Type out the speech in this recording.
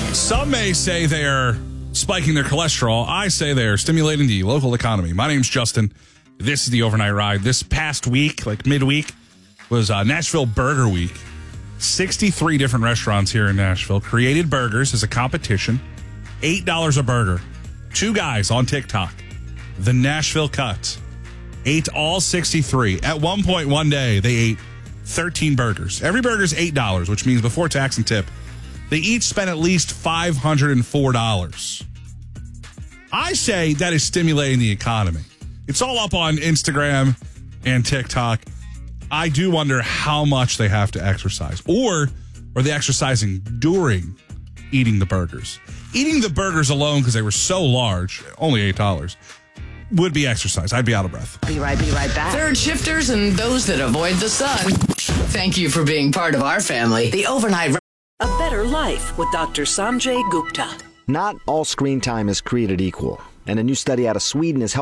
Some may say they are spiking their cholesterol. I say they are stimulating the local economy. My name's Justin. This is the Overnight Ride. This past week, like midweek, was Nashville Burger Week. 63 different restaurants here in Nashville created burgers as a competition. $8 a burger. Two guys on TikTok, the Nashville Cut, ate all 63. At one point one day, they ate 13 burgers. Every burger is $8, which means before tax and tip, they each spent at least $504. I say that is stimulating the economy. It's all up on Instagram and TikTok. I do wonder how much they have to exercise. Or are they exercising during eating the burgers? Eating the burgers alone, because they were so large, only $8, would be exercise. I'd be out of breath. Be right back. Third shifters and those that avoid the sun. Thank you for being part of our family. The Overnight. A better life with Dr. Sanjay Gupta. Not all screen time is created equal, and a new study out of Sweden is helping